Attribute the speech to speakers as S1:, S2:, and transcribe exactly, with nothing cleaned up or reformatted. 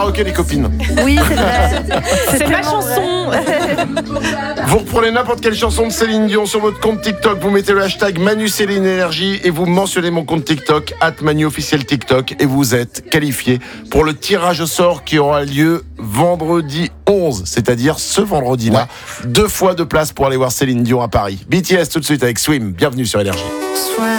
S1: karaoké, les copines.
S2: Oui, c'est vrai.
S3: C'est, c'est ma
S2: tellement
S3: chanson.
S1: Vous reprenez n'importe quelle chanson de Céline Dion sur votre compte TikTok, vous mettez le hashtag Manu Céline Énergie et vous mentionnez mon compte TikTok, arobase Manu officiel TikTok, et vous êtes qualifié pour le tirage au sort qui aura lieu vendredi onze, c'est-à-dire ce vendredi-là. Ouais. Deux fois de place pour aller voir Céline Dion à Paris. B T S tout de suite avec Swim. Bienvenue sur Énergie.